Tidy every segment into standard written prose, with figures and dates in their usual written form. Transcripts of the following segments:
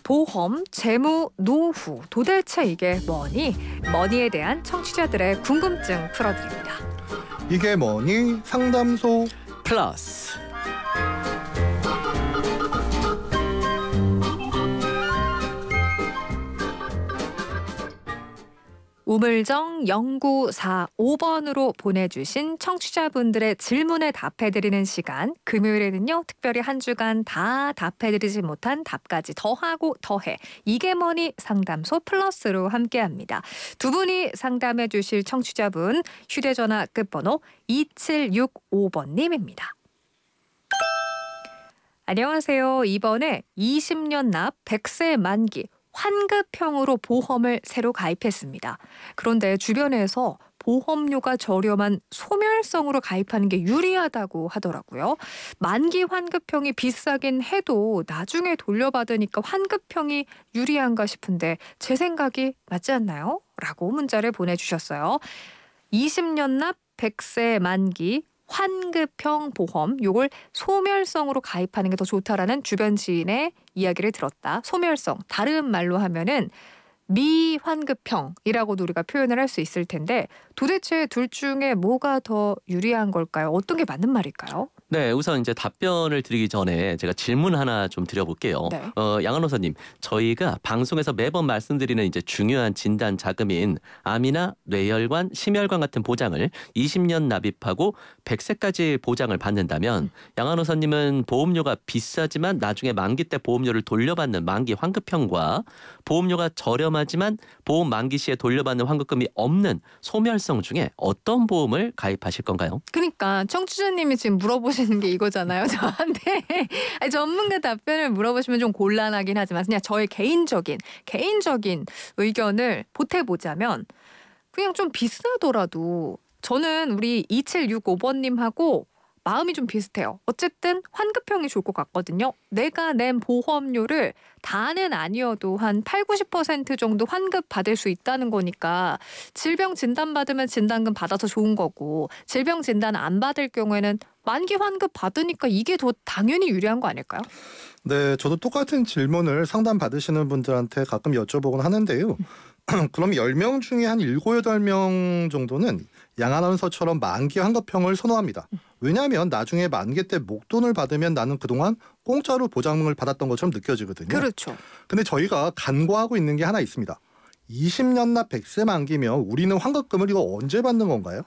보험, 재무, 노후, 도대체 이게 뭐니? 머니에 대한 청취자들의 궁금증 풀어드립니다. 이게 뭐니? 상담소 플러스. 우물정 0945번으로 보내주신 청취자분들의 질문에 답해드리는 시간, 금요일에는요 특별히 한 주간 다 답해드리지 못한 답까지 더하고 더해 이게 뭐니 상담소 플러스로 함께합니다. 두 분이 상담해 주실 청취자분 휴대전화 끝번호 2765번님입니다. 안녕하세요. 이번에 20년 납 100세 만기 환급형으로 보험을 새로 가입했습니다. 그런데 주변에서 보험료가 저렴한 소멸성으로 가입하는 게 유리하다고 하더라고요. 만기 환급형이 비싸긴 해도 나중에 돌려받으니까 환급형이 유리한가 싶은데 제 생각이 맞지 않나요? 라고 문자를 보내주셨어요. 20년 납 100세 만기 환급형 보험, 요걸 소멸성으로 가입하는 게 더 좋다라는 주변 지인의 이야기를 들었다. 소멸성, 다른 말로 하면은 미환급형이라고도 우리가 표현을 할 수 있을 텐데 도대체 둘 중에 뭐가 더 유리한 걸까요? 어떤 게 맞는 말일까요? 네, 우선 이제 답변을 드리기 전에 제가 질문 하나 좀 드려볼게요. 네. 양한호사님, 저희가 방송에서 매번 말씀드리는 이제 중요한 진단 자금인 암이나 뇌혈관, 심혈관 같은 보장을 20년 납입하고 100세까지 보장을 받는다면 양한호사님은 보험료가 비싸지만 나중에 만기 때 보험료를 돌려받는 만기 환급형과 보험료가 저렴하지만 보험 만기 시에 돌려받는 환급금이 없는 소멸성 중에 어떤 보험을 가입하실 건가요? 그러니까 청취자님이 지금 물어보시는 게 이거잖아요. 저한테 아니, 전문가 답변을 물어보시면 좀 곤란하긴 하지만 그냥 저의 개인적인 의견을 보태보자면 그냥 좀 비싸더라도 저는 우리 2765번님하고 마음이 좀 비슷해요. 어쨌든 환급형이 좋을 것 같거든요. 내가 낸 보험료를 다는 아니어도 한 80-90% 정도 환급 받을 수 있다는 거니까 질병 진단 받으면 진단금 받아서 좋은 거고 질병 진단 안 받을 경우에는 만기 환급 받으니까 이게 더 당연히 유리한 거 아닐까요? 네, 저도 똑같은 질문을 상담 받으시는 분들한테 가끔 여쭤보곤 하는데요. 그럼 10명 중에 한 7, 8명 정도는 양아나운서처럼 만기 환급형을 선호합니다. 왜냐하면 나중에 만기 때 목돈을 받으면 나는 그동안 공짜로 보장을 받았던 것처럼 느껴지거든요. 그렇죠. 근데 저희가 간과하고 있는 게 하나 있습니다. 20년 납 100세 만기면 우리는 환급금을 이거 언제 받는 건가요?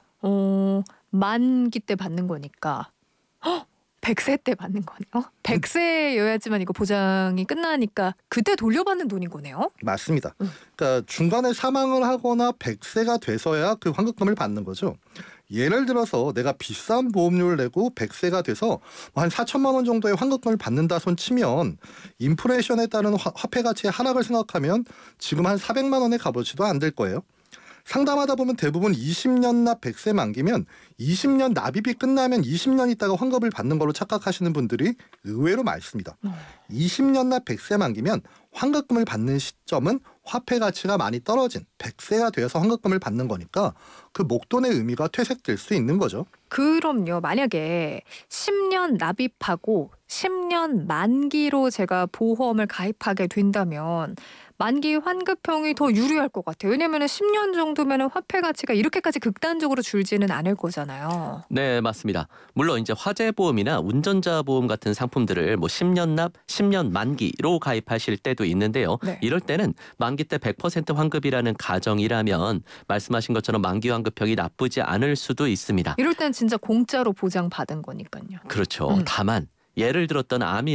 만기 때 받는 거니까 100세 때 받는 거네요. 100세여야지만 이거 보장이 끝나니까 그때 돌려받는 돈인 거네요. 맞습니다. 그러니까 중간에 사망을 하거나 100세가 돼서야 그 환급금을 받는 거죠. 예를 들어서 내가 비싼 보험료를 내고 100세가 돼서 한 4천만 원 정도의 환급금을 받는다 손 치면 인플레이션에 따른 화폐 가치의 하락을 생각하면 지금 한 400만 원의 값어치도 안 될 거예요. 상담하다 보면 대부분 20년 납 100세 만기면 20년 납입이 끝나면 20년 있다가 환급을 받는 걸로 착각하시는 분들이 의외로 많습니다. 20년 납 100세 만기면 환급금을 받는 시점은 화폐 가치가 많이 떨어진 100세가 되어서 환급금을 받는 거니까 그 목돈의 의미가 퇴색될 수 있는 거죠. 그럼요. 만약에 10년 납입하고 10년 만기로 제가 보험을 가입하게 된다면 만기 환급형이 더 유리할 것 같아요. 왜냐하면 10년 정도면 화폐 가치가 이렇게까지 극단적으로 줄지는 않을 거잖아요. 네, 맞습니다. 물론 이제 화재보험이나 운전자 보험 같은 상품들을 뭐 10년 납, 10년 만기로 가입하실 때도 있는데요. 네. 이럴 때는 만기 때 100% 환급이라는 가정이라면 말씀하신 것처럼 만기 환급형이 나쁘지 않을 수도 있습니다. 이럴 땐 진짜 공짜로 보장받은 거니까요. 그렇죠. 다만 예를 들었던 암이